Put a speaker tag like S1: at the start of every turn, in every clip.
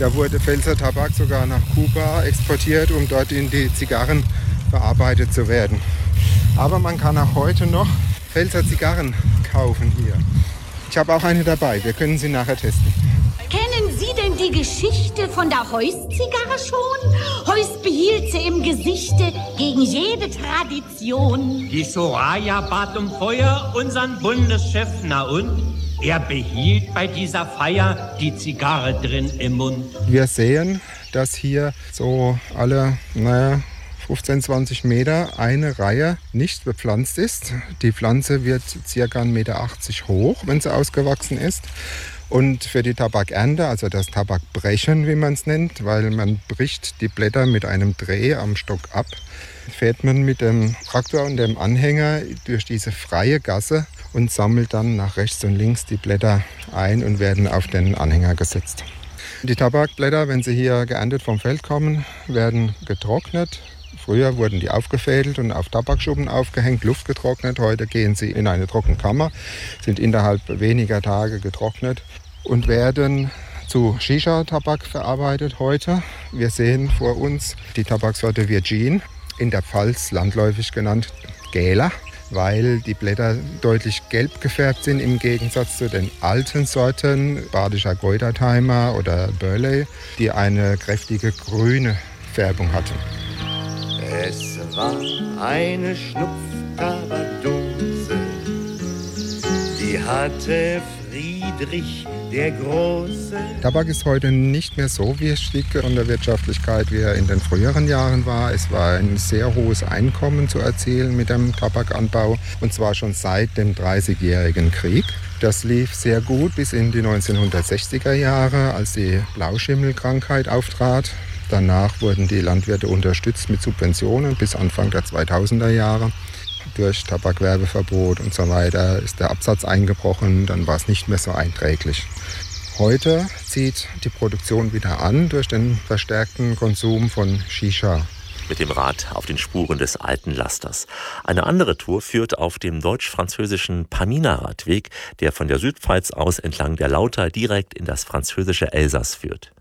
S1: Da wurde Pfälzer Tabak sogar nach Kuba exportiert, um dort in die Zigarren verarbeitet zu werden. Aber man kann auch heute noch Pfälzer Zigarren kaufen hier. Ich habe auch eine dabei, wir können sie nachher testen.
S2: Kennen Sie denn die Geschichte von der Heuss-Zigarre schon? Heuss behielt sie im Gesichte gegen jede Tradition.
S3: Die Soraya bat um Feuer unseren Bundeschef, na und? Er behielt bei dieser Feier die Zigarre drin im Mund.
S1: Wir sehen, dass hier so alle, 15, 20 Meter eine Reihe nicht bepflanzt ist. Die Pflanze wird ca. 1,80 Meter hoch, wenn sie ausgewachsen ist. Und für die Tabakernte, also das Tabakbrechen, wie man es nennt, weil man bricht die Blätter mit einem Dreh am Stock ab, fährt man mit dem Traktor und dem Anhänger durch diese freie Gasse und sammelt dann nach rechts und links die Blätter ein und werden auf den Anhänger gesetzt. Die Tabakblätter, wenn sie hier geerntet vom Feld kommen, werden getrocknet. Früher wurden die aufgefädelt und auf Tabakschuppen aufgehängt, luftgetrocknet. Heute gehen sie in eine Trockenkammer, sind innerhalb weniger Tage getrocknet und werden zu Shisha-Tabak verarbeitet heute. Wir sehen vor uns die Tabaksorte Virgin, in der Pfalz landläufig genannt Gäler, weil die Blätter deutlich gelb gefärbt sind im Gegensatz zu den alten Sorten, Badischer Goitertimer oder Burley, die eine kräftige grüne Färbung hatten.
S4: Es war eine Schnupftabakdose, die hatte Friedrich der Große.
S1: Tabak ist heute nicht mehr so wichtig in der Wirtschaftlichkeit, wie er in den früheren Jahren war. Es war ein sehr hohes Einkommen zu erzielen mit dem Tabakanbau, und zwar schon seit dem 30-jährigen Krieg. Das lief sehr gut bis in die 1960er Jahre, als die Blauschimmelkrankheit auftrat. Danach wurden die Landwirte unterstützt mit Subventionen bis Anfang der 2000er Jahre. Durch Tabakwerbeverbot und so weiter ist der Absatz eingebrochen, dann war es nicht mehr so einträglich. Heute zieht die Produktion wieder an durch den verstärkten Konsum von Shisha.
S5: Mit dem Rad auf den Spuren des alten Lasters. Eine andere Tour führt auf dem deutsch-französischen Pamina-Radweg, der von der Südpfalz aus entlang der Lauter direkt in das französische Elsass führt.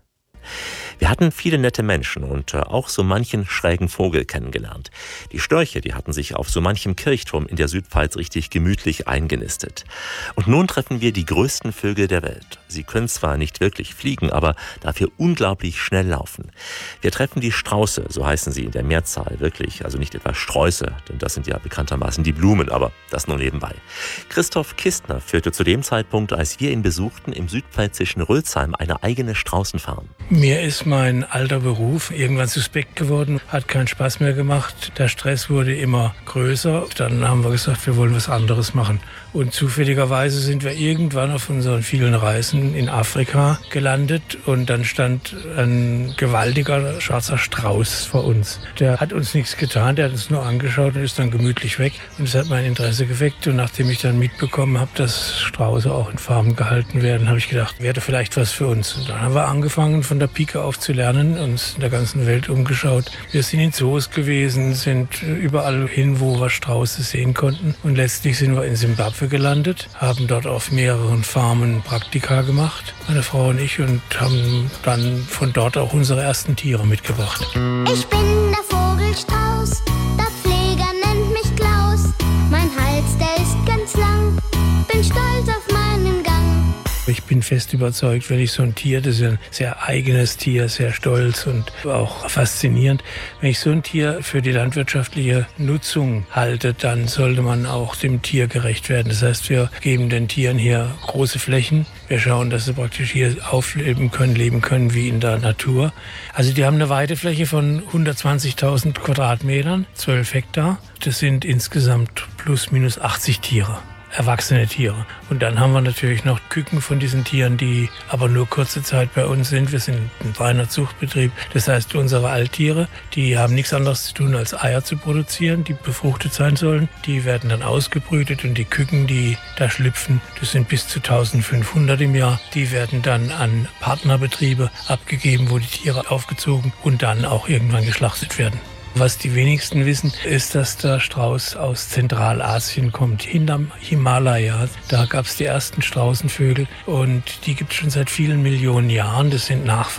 S5: Wir hatten viele nette Menschen und auch so manchen schrägen Vogel kennengelernt. Die Störche, die hatten sich auf so manchem Kirchturm in der Südpfalz richtig gemütlich eingenistet. Und nun treffen wir die größten Vögel der Welt. Sie können zwar nicht wirklich fliegen, aber dafür unglaublich schnell laufen. Wir treffen die Strauße, so heißen sie in der Mehrzahl, wirklich, also nicht etwa Sträuße, denn das sind ja bekanntermaßen die Blumen, aber das nur nebenbei. Christoph Kistner führte zu dem Zeitpunkt, als wir ihn besuchten, im südpfälzischen Rölsheim eine eigene Straußenfarm.
S6: Mir ist mein alter Beruf irgendwann suspekt geworden, hat keinen Spaß mehr gemacht. Der Stress wurde immer größer. Dann haben wir gesagt, wir wollen was anderes machen. Und zufälligerweise sind wir irgendwann auf unseren vielen Reisen in Afrika gelandet und dann stand ein gewaltiger schwarzer Strauß vor uns. Der hat uns nichts getan, der hat uns nur angeschaut und ist dann gemütlich weg. Und es hat mein Interesse geweckt. Und nachdem ich dann mitbekommen habe, dass Strauße auch in Farmen gehalten werden, habe ich gedacht, wäre vielleicht was für uns. Und dann haben wir angefangen, von der Pike auf zu lernen, uns in der ganzen Welt umgeschaut. Wir sind in Zoos gewesen, sind überall hin, wo wir Strauße sehen konnten. Und letztlich sind wir in Simbabwe gelandet, haben dort auf mehreren Farmen Praktika gemacht, meine Frau und ich, und haben dann von dort auch unsere ersten Tiere mitgebracht.
S7: Ich bin der Vogelstrauß, der Pfleger nennt mich Klaus. Mein Hals, der ist ganz lang, bin stolz auf meinen Gang.
S6: Ich bin fest überzeugt, wenn ich so ein Tier, das ist ein sehr eigenes Tier, sehr stolz und auch faszinierend, wenn ich so ein Tier für die landwirtschaftliche Nutzung halte, dann sollte man auch dem Tier gerecht werden. Das heißt, wir geben den Tieren hier große Flächen. Wir schauen, dass sie praktisch hier aufleben können, leben können wie in der Natur. Also die haben eine Weidefläche von 120.000 Quadratmetern, 12 Hektar. Das sind insgesamt plus minus 80 Tiere. Erwachsene Tiere. Und dann haben wir natürlich noch Küken von diesen Tieren, die aber nur kurze Zeit bei uns sind. Wir sind ein reiner Zuchtbetrieb. Das heißt, unsere Alttiere, die haben nichts anderes zu tun, als Eier zu produzieren, die befruchtet sein sollen. Die werden dann ausgebrütet und die Küken, die da schlüpfen, das sind bis zu 1500 im Jahr. Die werden dann an Partnerbetriebe abgegeben, wo die Tiere aufgezogen und dann auch irgendwann geschlachtet werden. Was die wenigsten wissen, ist, dass der Strauß aus Zentralasien kommt, hinterm Himalaya. Da gab es die ersten Straußenvögel und die gibt es schon seit vielen Millionen Jahren. Das sind Nachfahren